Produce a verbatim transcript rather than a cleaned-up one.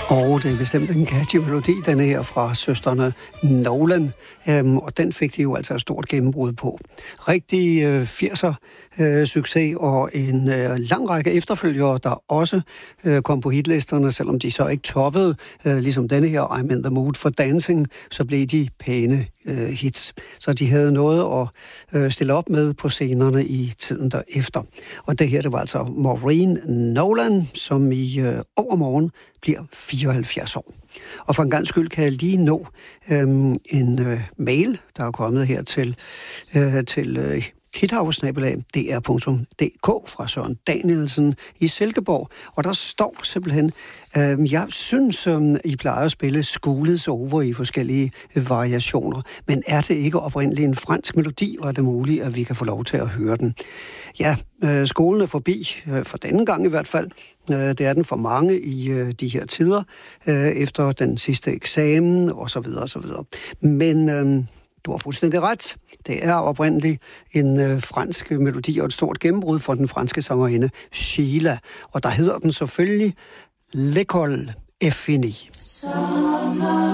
Og det er bestemt en catchy melodi, den her fra søstrene Nolan, øhm, og den fik de jo altså et stort gennembrud på. Rigtig øh, firser øh, succes og en øh, lang række efterfølgere, der også øh, kom på hitlisterne, selvom de så ikke toppede, øh, ligesom denne her, I'm in the mood for dancing, så blev de pæne øh, hits. Så de havde noget at øh, stille op med på scenerne i tiden derefter. Og det her, det var altså Maureen Nolan, som i øh, overmorgen bliver fireoghalvfjerds år. Og for en gang skyld kan jeg lige nå øhm, en øh, mail, der er kommet her til, øh, til øh, hithouse snabel-a d r punktum d k fra Søren Danielsen i Silkeborg. Og der står simpelthen, øh, jeg synes, øh, I plejer at spille School's Over i forskellige øh, variationer, men er det ikke oprindeligt en fransk melodi, og er det muligt, at vi kan få lov til at høre den? Ja, øh, skolen er forbi, øh, for denne gang i hvert fald. Det er den for mange i øh, de her tider, øh, efter den sidste eksamen og så videre og så videre. Men øh, du har fuldstændig ret. Det er oprindeligt en øh, fransk melodi og et stort gennembrud for den franske sangerinde Sheila. Og der hedder den selvfølgelig L'école est finie.